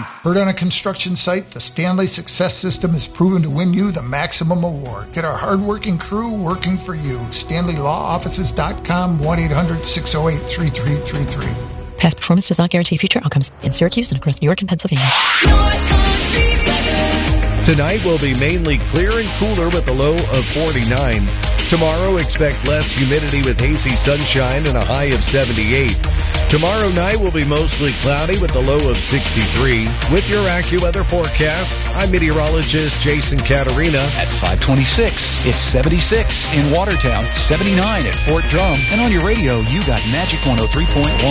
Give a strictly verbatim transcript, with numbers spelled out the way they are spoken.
Heard on a construction site, the Stanley Success System is proven to win you the maximum award. Get our hardworking crew working for you. Stanley Law Offices dot com, one eight hundred six oh eight three three three three. Past performance does not guarantee future outcomes. In Syracuse and across New York and Pennsylvania. North Country weather. Tonight will be mainly clear and cooler with a low of forty-nine. Tomorrow, expect less humidity with hazy sunshine and a high of seventy-eight. Tomorrow night will be mostly cloudy with a low of sixty-three. With your AccuWeather forecast, I'm meteorologist Jason Caterina. At five twenty-six, it's seventy-six in Watertown, seventy-nine at Fort Drum, and on your radio, you got Magic one oh three point one.